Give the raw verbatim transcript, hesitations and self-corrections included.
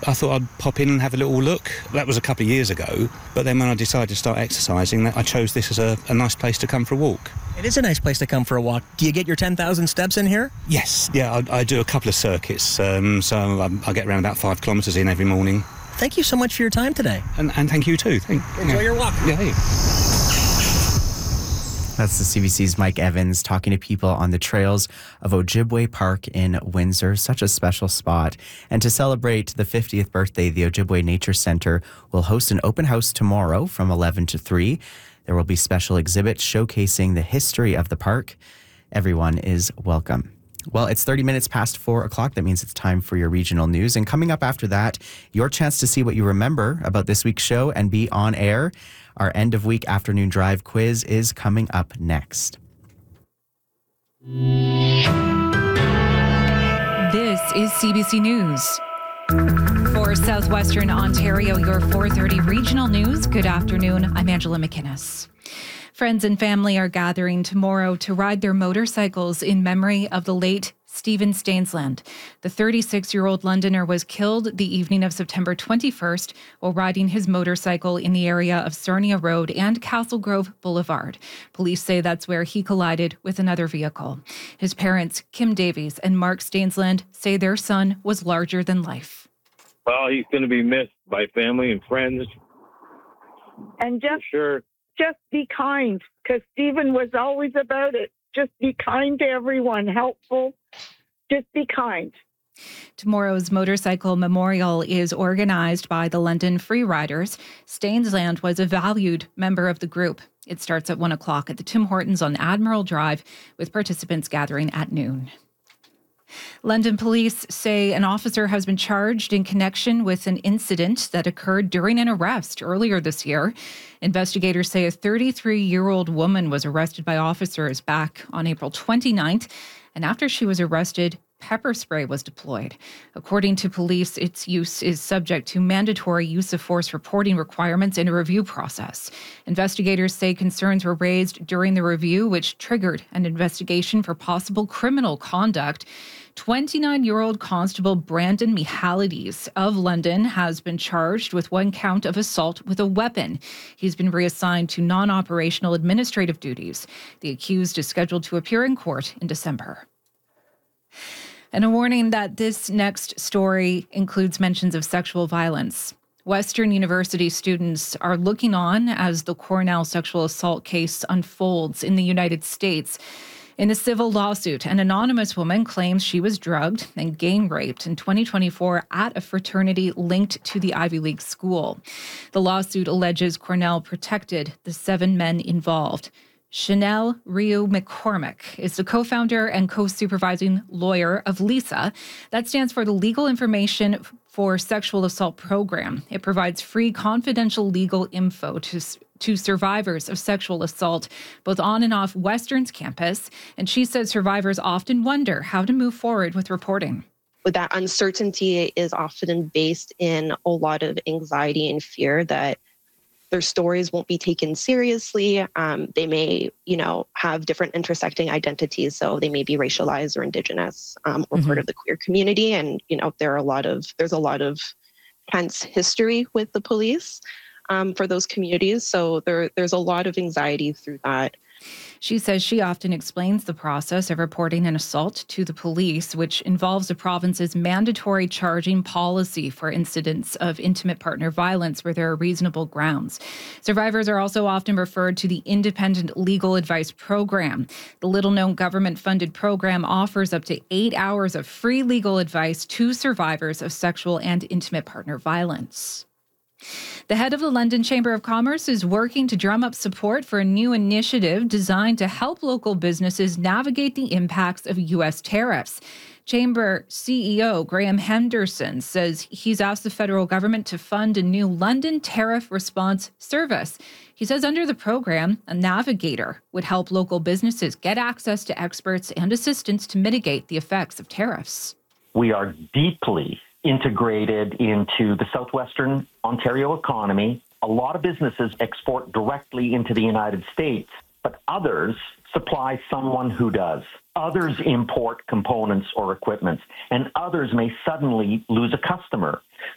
I thought I'd pop in and have a little look. That was a couple of years ago, but then when I decided to start exercising, I chose this as a, a nice place to come for a walk. It is a nice place to come for a walk. Do you get your ten thousand steps in here? Yes, yeah, I, I do a couple of circuits, um, so I, I get around about five kilometres in every morning. Thank you so much for your time today. And, and thank you too. Thank, Enjoy yeah. your walk. Yeah, hey. That's the C B C's Mike Evans talking to people on the trails of Ojibwe Park in Windsor. Such a special spot. And to celebrate the fiftieth birthday, the Ojibwe Nature Centre will host an open house tomorrow from eleven to three. There will be special exhibits showcasing the history of the park. Everyone is welcome. Well, it's thirty minutes past four o'clock. That means it's time for your regional news. And coming up after that, your chance to see what you remember about this week's show and be on air. Our end of week afternoon drive quiz is coming up next. This is C B C News. For Southwestern Ontario, your four thirty regional news. Good afternoon. I'm Angela McInnes. Friends and family are gathering tomorrow to ride their motorcycles in memory of the late Stephen Stainsland. The thirty-six-year-old Londoner was killed the evening of September twenty-first while riding his motorcycle in the area of Sarnia Road and Castle Grove Boulevard. Police say that's where he collided with another vehicle. His parents, Kim Davies and Mark Stainsland, say their son was larger than life. Well, he's going to be missed by family and friends. And just, sure. just be kind, because Stephen was always about it. Just be kind to everyone, helpful. Just be kind. Tomorrow's motorcycle memorial is organized by the London Free Riders. Stainsland was a valued member of the group. It starts at one o'clock at the Tim Hortons on Admiral Drive, with participants gathering at noon. London police say an officer has been charged in connection with an incident that occurred during an arrest earlier this year. Investigators say a thirty-three-year-old woman was arrested by officers back on April twenty-ninth, and after she was arrested, pepper spray was deployed. According to police, its use is subject to mandatory use of force reporting requirements in a review process. Investigators say concerns were raised during the review, which triggered an investigation for possible criminal conduct. twenty-nine-year-old Constable Brandon Mihalides of London has been charged with one count of assault with a weapon. He's been reassigned to non-operational administrative duties. The accused is scheduled to appear in court in December. And a warning that this next story includes mentions of sexual violence. Western University students are looking on as the Cornell sexual assault case unfolds in the United States. In a civil lawsuit, an anonymous woman claims she was drugged and gang raped in twenty twenty-four at a fraternity linked to the Ivy League school. The lawsuit alleges Cornell protected the seven men involved. Chanel Ryu McCormick is the co-founder and co-supervising lawyer of LISA. That stands for the Legal Information for Sexual Assault Program. It provides free confidential legal info to, to survivors of sexual assault, both on and off Western's campus. And she says survivors often wonder how to move forward with reporting. That uncertainty is often based in a lot of anxiety and fear that their stories won't be taken seriously. Um, they may, you know, have different intersecting identities. So they may be racialized or Indigenous um, or mm-hmm. part of the queer community. And, you know, there are a lot of, there's a lot of tense history with the police um, for those communities. So there, there's a lot of anxiety through that. She says she often explains the process of reporting an assault to the police, which involves the province's mandatory charging policy for incidents of intimate partner violence where there are reasonable grounds. Survivors are also often referred to the Independent Legal Advice Program. The little-known government-funded program offers up to eight hours of free legal advice to survivors of sexual and intimate partner violence. The head of the London Chamber of Commerce is working to drum up support for a new initiative designed to help local businesses navigate the impacts of U S tariffs. Chamber C E O Graham Henderson says he's asked the federal government to fund a new London tariff response service. He says under the program, a navigator would help local businesses get access to experts and assistance to mitigate the effects of tariffs. We are deeply integrated into the southwestern Ontario economy. A lot of businesses export directly into the United States, but others supply someone who does. Others import components or equipment, and others may suddenly lose a customer.